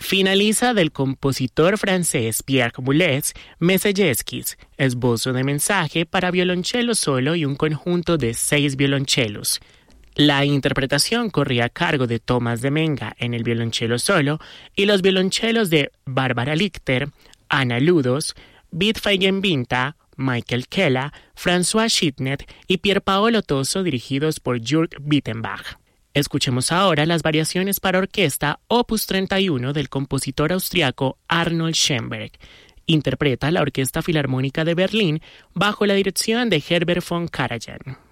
Finaliza del compositor francés Pierre Boulez, Messejeskis, esbozo de mensaje para violonchelo solo y un conjunto de 6 violonchelos. La interpretación corría a cargo de Thomas de Menga en el violonchelo solo y los violonchelos de Bárbara Lichter, Ana Ludos, Bitfeigen Vinta, Michael Kella, François Schittnet y Pierpaolo Toso, dirigidos por Jürg Wittenbach. Escuchemos ahora las variaciones para orquesta Opus 31 del compositor austriaco Arnold Schoenberg. Interpreta la Orquesta Filarmónica de Berlín bajo la dirección de Herbert von Karajan.